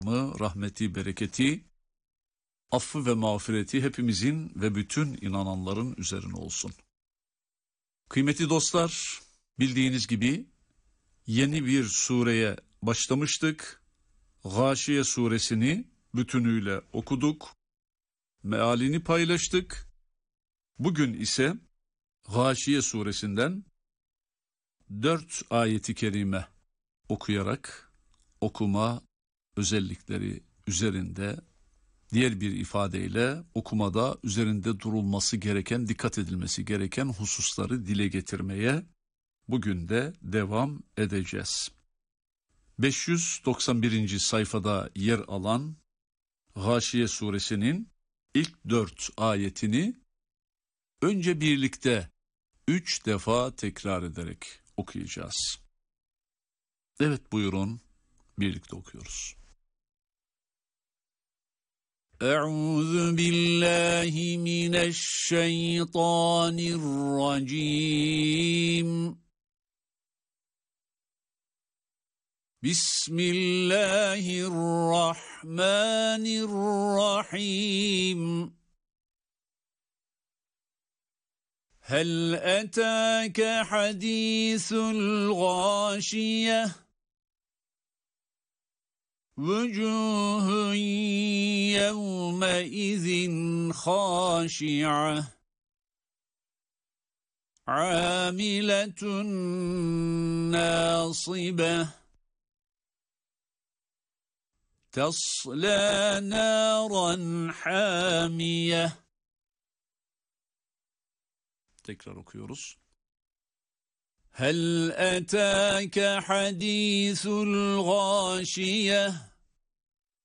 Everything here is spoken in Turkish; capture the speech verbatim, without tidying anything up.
rahmeti, bereketi, affı ve mağfireti hepimizin ve bütün inananların üzerine olsun. Kıymetli dostlar, bildiğiniz gibi yeni bir sureye başlamıştık. Gâşiye suresini bütünüyle okuduk, mealini paylaştık. Bugün ise Gâşiye suresinden dört ayeti kerime okuyarak okuma özellikleri üzerinde, diğer bir ifadeyle okumada üzerinde durulması gereken, dikkat edilmesi gereken hususları dile getirmeye bugün de devam edeceğiz. beş yüz doksan birinci sayfada yer alan Gâşiye suresinin ilk dört ayetini önce birlikte üç defa tekrar ederek okuyacağız. Evet, buyurun, birlikte okuyoruz. Euzu billahi mineşşeytanirracim. Bismillahirrahmanirrahim. Hel etâke hadîsul gâşiyeh. Vücûhun yevmeizin khâşi'ah. Âmiletun nâsibeh. Taslâ nâran hâmiyeh. Tekrar okuyoruz. Hel etâke hadîsul gâşiyeh.